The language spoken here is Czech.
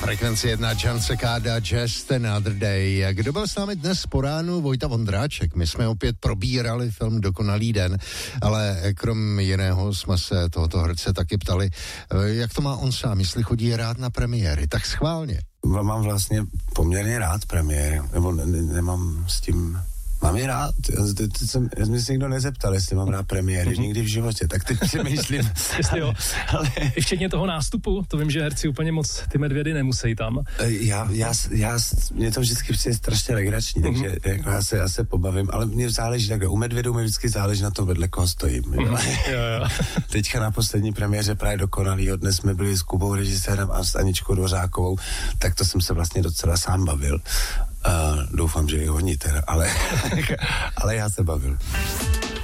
Frekvenci 1 Jan Sekáda, Just Another Day. Kdo byl s námi dnes po ránu? Vojta Vondráček. My jsme opět probírali film Dokonalý den, ale krom jiného jsme se tohoto herce taky ptali, jak to má on sám, jestli chodí rád na premiéry. Tak schválně. Mám vlastně poměrně rád premiéry, nebo nemám s tím... Mám je rád, já mě se nikdo nezeptal, jestli mám rád premiéry, nikdy v životě, tak teď přemýšlím. Jestli jo, ale i včetně toho nástupu, to vím, že herci úplně moc ty medvědy nemusí tam. Mě to vždycky přijde strašně legrační, takže jako já se pobavím, ale mě záleží takhle, u medvědů mi vždycky záleží na tom, vedle koho stojím. Jo. Teďka na poslední premiéře právě Dokonalýho dnes jsme byli s Kubou režisérem a s Aničkou Dvořákovou, tak to jsem se vlastně docela sám bavil. Doufám, že i oni teda, ale já se bavil.